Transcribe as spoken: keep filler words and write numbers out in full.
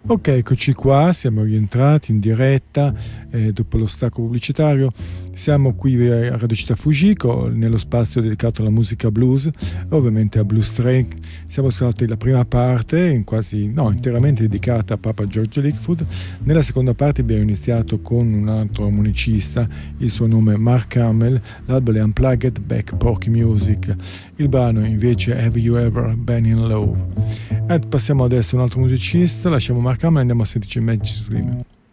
Ok, eccoci qua, siamo rientrati in diretta eh, dopo lo stacco pubblicitario. Siamo qui a Radio Città Fujiko, nello spazio dedicato alla musica blues, ovviamente a Blues Train. Siamo stati la prima parte, in quasi, no, interamente dedicata a Papa George Lightfoot. Nella seconda parte abbiamo iniziato con un altro musicista, il suo nome è Mark Hamill, l'album è Unplugged Back Porky Music, il brano invece è Have You Ever Been in Love. E passiamo adesso a un altro musicista, lasciamo Mark Hamill e andiamo a sentirci Magic Slim.